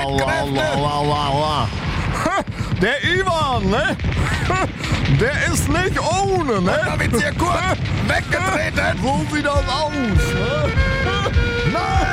Aua. Der Ivan, ne? Der ist nicht ohne, ne? Da wird's hier kurz weggetreten. So sieht das aus, ne? Nein!